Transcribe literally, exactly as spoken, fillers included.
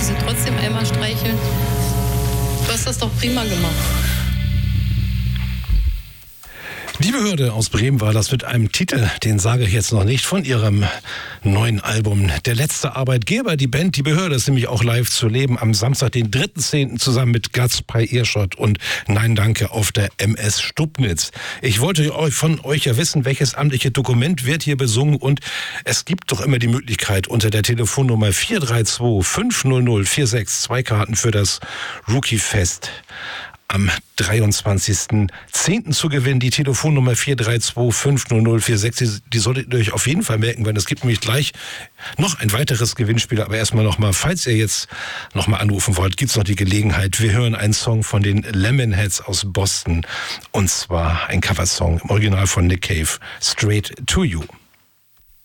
sie trotzdem einmal streicheln. Du hast das doch prima gemacht. Die Behörde aus Bremen war das mit einem Titel, den sage ich jetzt noch nicht, von ihrem neuen Album. Der letzte Arbeitgeber, die Band Die Behörde, ist nämlich auch live zu leben am Samstag, den dritten zehnten zusammen mit Guts bei Earshot und Nein Danke auf der M S Stubnitz. Ich wollte von euch ja wissen, welches amtliche Dokument wird hier besungen, und es gibt doch immer die Möglichkeit, unter der Telefonnummer vier drei zwei fünf null null vier sechs zwei Karten für das Rookie-Fest am dreiundzwanzigsten zehnten zu gewinnen. Die Telefonnummer vier drei zwei fünf null null vier sechs, die, die solltet ihr euch auf jeden Fall merken, weil es gibt nämlich gleich noch ein weiteres Gewinnspiel. Aber erstmal nochmal, falls ihr jetzt nochmal anrufen wollt, gibt's noch die Gelegenheit. Wir hören einen Song von den Lemonheads aus Boston, und zwar ein Coversong im Original von Nick Cave, Straight to You.